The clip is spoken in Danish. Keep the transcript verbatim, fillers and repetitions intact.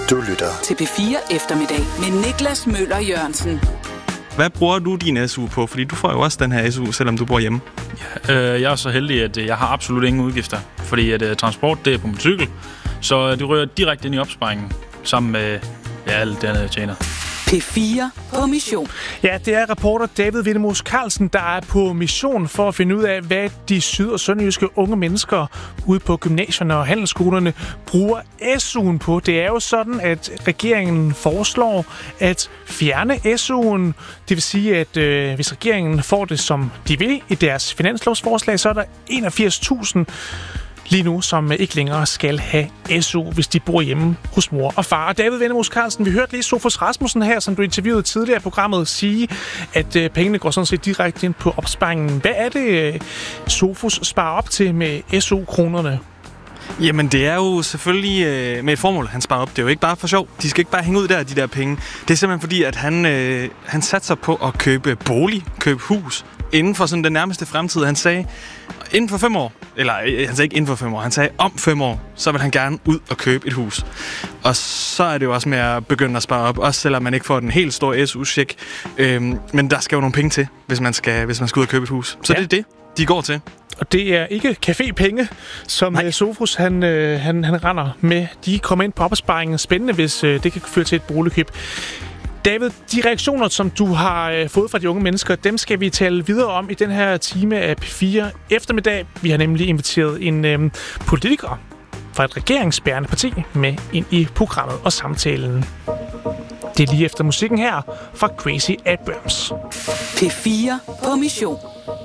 Du lytter til P fire Eftermiddag med Niklas Møller Jørgensen. Hvad bruger du din S U på? Fordi du får jo også den her S U, selvom du bor hjemme. Ja, øh, jeg er så heldig, at jeg har absolut ingen udgifter. Fordi at uh, transport, det er på min cykel. Så uh, det rører direkte ind i opsparingen. Sammen med ja, alt det, jeg tjener. P fire på mission. Ja, det er reporter David Vindemos Carlsen, der er på mission for at finde ud af, hvad de syd- og sønderjyske unge mennesker ude på gymnasierne og handelsskolerne bruger S U'en på. Det er jo sådan, at regeringen foreslår at fjerne S U'en. Det vil sige, at øh, hvis regeringen får det, som de vil i deres finanslovsforslag, så er der enogfirs tusind lige nu, som ikke længere skal have S U, hvis de bor hjemme hos mor og far. Og David Vindemos Carlsen, vi hørte lige Sofus Rasmussen her, som du interviewede tidligere i programmet, sige, at øh, pengene går sådan set direkte ind på opsparingen. Hvad er det, øh, Sofus sparer op til med S U-kronerne? Jamen, det er jo selvfølgelig øh, med et formål, han sparer op. Det er jo ikke bare for sjov. De skal ikke bare hænge ud der, de der penge. Det er simpelthen fordi, at han, øh, han satser på at købe bolig, købe hus, inden for sådan den nærmeste fremtid. Han sagde, inden for fem år, eller han sagde ikke inden for fem år, han sagde om fem år, så vil han gerne ud og købe et hus. Og så er det jo også med at begynde at spare op, også selvom man ikke får den helt store S U-check. Øhm, men der skal jo nogle penge til, hvis man skal, hvis man skal ud og købe et hus. Så ja. Det er det, de går til. Og det er ikke cafépenge, som Nej. Sofus han, øh, han, han render med. De kommer ind på opsparingen. Spændende, hvis øh, det kan føre til et boligkøb. David, de reaktioner, som du har øh, fået fra de unge mennesker, dem skal vi tale videre om i den her time af P fire Eftermiddag. Vi har nemlig inviteret en øh, politiker fra et regeringsbærende parti med ind i programmet og samtalen. Det er lige efter musikken her fra Crazy Abrams. P fire på mission.